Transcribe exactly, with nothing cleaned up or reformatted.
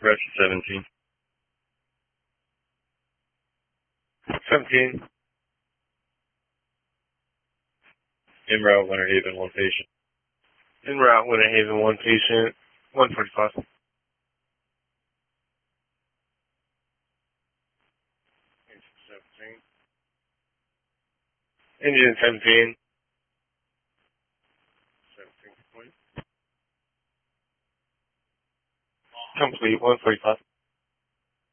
Rest seventeen. seventeen. En route, Winter Haven, one patient. En route, Winter Haven, one patient. one forty-five. seventeen. Engine seventeen. seventeen complete. Complete, one forty-five.